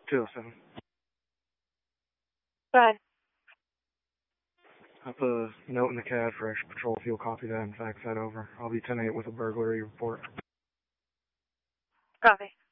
207. Go ahead. I put a note in the CAD for extra patrol if you'll copy that and fax that over. I'll be 10-8 with a burglary report. Copy.